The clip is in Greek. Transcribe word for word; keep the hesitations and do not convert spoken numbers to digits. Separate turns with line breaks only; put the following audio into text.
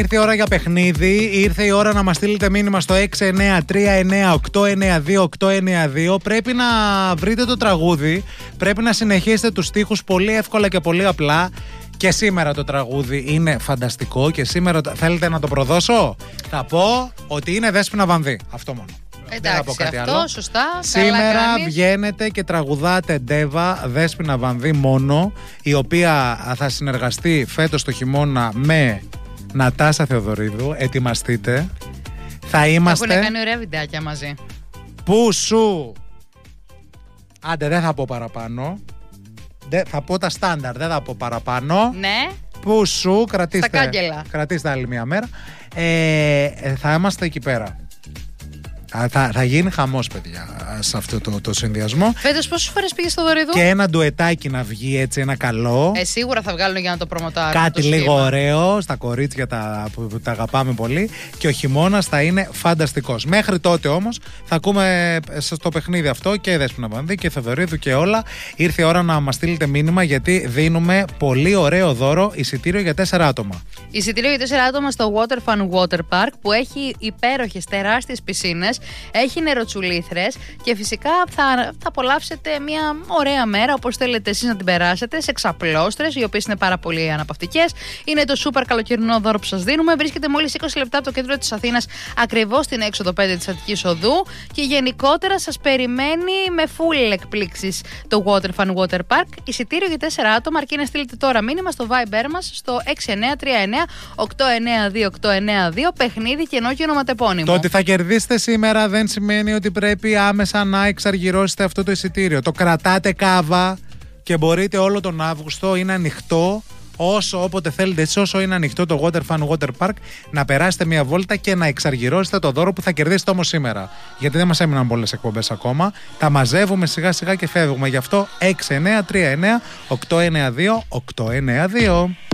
Ήρθε η ώρα για παιχνίδι. Ήρθε η ώρα να μας στείλετε μήνυμα στο έξι εννιά τρία εννιά οκτώ εννιά δύο οκτώ εννιά δύο. Πρέπει να βρείτε το τραγούδι. Πρέπει να συνεχίσετε τους στίχους πολύ εύκολα και πολύ απλά. Και σήμερα το τραγούδι είναι φανταστικό. Και σήμερα θέλετε να το προδώσω. Θα πω ότι είναι Δέσποινα Βανδύ. Αυτό μόνο.
Εντάξει, αυτό άλλο. Σωστά.
Σήμερα βγαίνετε και τραγουδάτε Ντέβα, Δέσποινα Βανδύ μόνο, η οποία θα συνεργαστεί φέτος το χειμώνα με Νατάσα Θεοδωρίδου. Ετοιμαστείτε. Θα είμαστε.
Έχουν κάνει ωραία βιντεάκια μαζί.
Πού σου. Άντε, δεν θα πω παραπάνω. Δεν, θα πω τα στάνταρ, δεν θα πω παραπάνω.
Ναι.
Πού σου, κρατήστε.
Στα κάγκελα.
Κρατήστε άλλη μια μέρα. Ε, θα είμαστε εκεί πέρα. Θα, θα γίνει χαμός, παιδιά, σε αυτό το, το συνδυασμό.
Φέτος πόσες φορές πήγες στο Δωρίδου?
Και ένα ντουετάκι να βγει έτσι, ένα καλό.
Ε, σίγουρα θα βγάλουν για να το προμοτάρουν.
Κάτι λίγο ωραίο στα κορίτσια τα, που, που τα αγαπάμε πολύ. Και ο χειμώνας θα είναι φανταστικός. Μέχρι τότε όμως θα ακούμε στο παιχνίδι αυτό και Δέσποινα Βανδύ και Θεοδωρίδου και όλα. Ήρθε η ώρα να μας στείλετε μήνυμα, γιατί δίνουμε πολύ ωραίο δώρο, εισιτήριο για τέσσερα άτομα.
Εισιτήριο για τέσσερα άτομα στο Water Fun Water Park, που έχει υπέροχες τεράστιες πισίνες. Έχει νεροτσουλήθρες και φυσικά θα, θα απολαύσετε μια ωραία μέρα όπως θέλετε εσείς να την περάσετε, σε ξαπλώστρες, οι οποίες είναι πάρα πολύ αναπαυτικές. Είναι το σούπερ καλοκαιρινό δώρο που σας δίνουμε. Βρίσκεται μόλις είκοσι λεπτά από το κέντρο της Αθήνας, ακριβώς στην έξοδο πέντε της Αττικής Οδού. Και γενικότερα σας περιμένει με full εκπλήξεις το Water Fun Water Park. Εισιτήριο για τέσσερα άτομα, αρκεί να στείλετε τώρα μήνυμα στο Viber μας στο έξι εννιά τρία εννιά οκτώ εννιά δύο οκτώ εννιά δύο. Παιχνίδι κενό και ονοματεπώνυμο.
Το ότι θα κερδίσετε σήμερα δεν σημαίνει ότι πρέπει άμεσα να εξαργυρώσετε αυτό το εισιτήριο. Το κρατάτε κάβα και μπορείτε όλο τον Αύγουστο, είναι ανοιχτό, όσο όποτε θέλετε εσείς, όσο είναι ανοιχτό το Water Fun Water Park, να περάσετε μια βόλτα και να εξαργυρώσετε το δώρο που θα κερδίσετε όμως σήμερα. Γιατί δεν μας έμειναν πολλές εκπομπές ακόμα. Τα μαζεύουμε σιγά σιγά και φεύγουμε. Γι' αυτό έξι εννιά τρία εννιά οκτώ εννιά δύο οκτώ εννιά δύο.